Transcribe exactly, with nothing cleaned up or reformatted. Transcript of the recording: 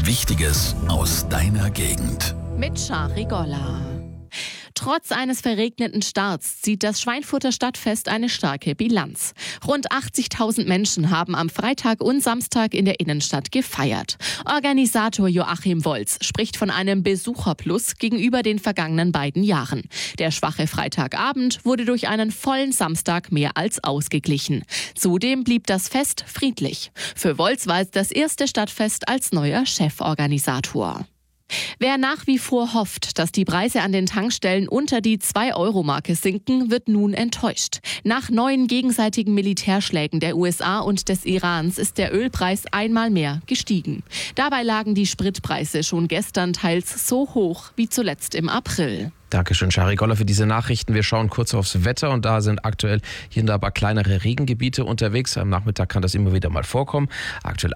Wichtiges aus deiner Gegend. Mit Shari Golla. Trotz eines verregneten Starts zieht das Schweinfurter Stadtfest eine starke Bilanz. Rund achtzigtausend Menschen haben am Freitag und Samstag in der Innenstadt gefeiert. Organisator Joachim Wolz spricht von einem Besucherplus gegenüber den vergangenen beiden Jahren. Der schwache Freitagabend wurde durch einen vollen Samstag mehr als ausgeglichen. Zudem blieb das Fest friedlich. Für Wolz war es das erste Stadtfest als neuer Cheforganisator. Wer nach wie vor hofft, dass die Preise an den Tankstellen unter die zwei Euro Marke sinken, wird nun enttäuscht. Nach neuen gegenseitigen Militärschlägen der U S A und des Irans ist der Ölpreis einmal mehr gestiegen. Dabei lagen die Spritpreise schon gestern teils so hoch wie zuletzt im April. Dankeschön, Shari Golla, für diese Nachrichten. Wir schauen kurz aufs Wetter und da sind aktuell hier und da aber kleinere Regengebiete unterwegs. Am Nachmittag kann das immer wieder mal vorkommen. Aktuell